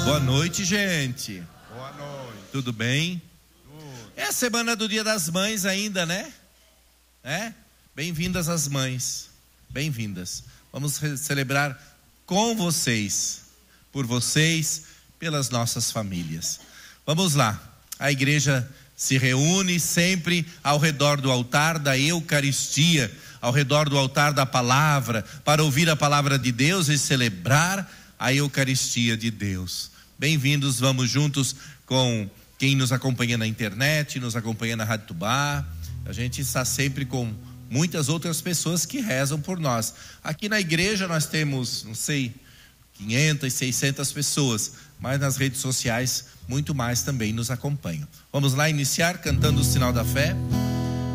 Boa noite, gente. Boa noite. Tudo bem? Tudo. É a semana do Dia das Mães ainda, né? Bem-vindas as mães. Bem-vindas. Vamos celebrar com vocês, por vocês, pelas nossas famílias. Vamos lá. A igreja se reúne sempre ao redor do altar da Eucaristia, ao redor do altar da palavra, para ouvir a palavra de Deus e celebrar a Eucaristia de Deus. Bem-vindos, vamos juntos com quem nos acompanha na internet, nos acompanha na Rádio Tubá. A gente está sempre com muitas outras pessoas que rezam por nós. Aqui na igreja nós temos, 500, 600 pessoas, mas nas redes sociais muito mais também nos acompanham. Vamos lá iniciar cantando o Sinal da Fé.